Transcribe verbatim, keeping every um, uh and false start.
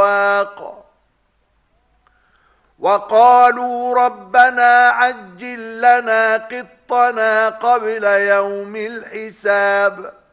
الأسواق وقالوا ربنا عجل لنا قطنا قبل يوم الحساب